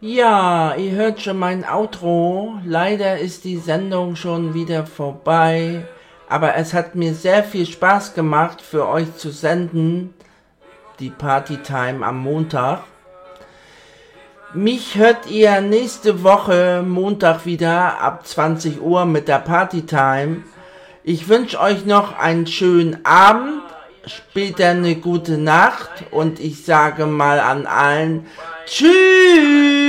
Ja, ihr hört schon mein Outro. Leider ist die Sendung schon wieder vorbei. Aber es hat mir sehr viel Spaß gemacht, für euch zu senden. Die Partytime am Montag. Mich hört ihr nächste Woche Montag wieder ab 20 Uhr mit der Partytime. Ich wünsche euch noch einen schönen Abend, später eine gute Nacht und ich sage mal an allen Tschüss!